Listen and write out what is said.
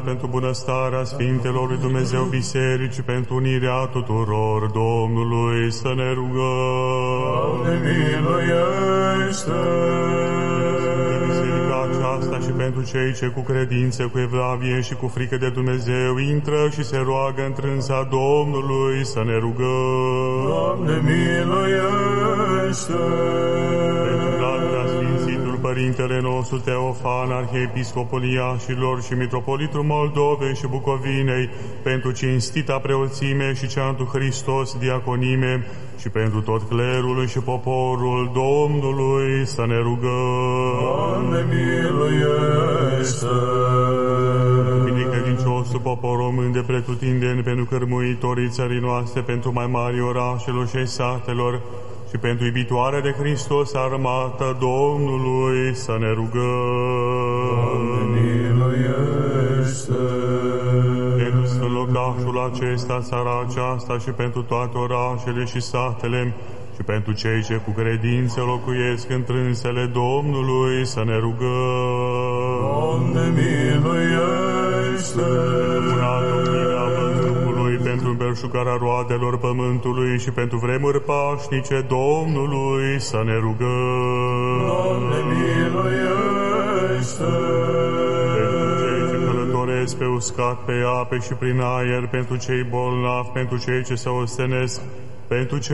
pentru bunăstarea Sfintelor lui Dumnezeu Biserici, pentru unirea tuturor Domnului să ne rugăm. Doamne, miluiește! Biserica aceasta și pentru cei ce cu credință, cu evlavie și cu frică de Dumnezeu intră și se roagă întrânsa Domnului să ne rugăm. Doamne, miluiește! Sfințitul Părintele nostru Teofan, Arhiepiscopul Iașilor și Mitropolitul Moldovei și Bucovinei, pentru cinstita preoțime și cea întru Hristos diaconime și pentru tot clerul și poporul Domnului să ne rugăm. Doamne, miluiește! Binecredinciosul popor român de pretutindeni, pentru cărmuitorii țării noastre, pentru mai mari orașelor și satelor, și pentru iubitoarea de Hristos armata Domnului să ne rugăm. Doamne, miluiește! Pentru Sfânt locașul acesta, țara aceasta și pentru toate orașele și satele și pentru cei ce cu credință locuiesc întrânsele Domnului să ne rugăm. Doamne, miluiește! Pentru îmbelșugarea roadelor pământului și pentru vremuri pașnice Domnului să ne rugăm. Doamne, miluiește! Pentru cei ce călătoresc pe uscat, pe ape și prin aer, pentru cei bolnavi, pentru cei ce se ostenesc, pentru cei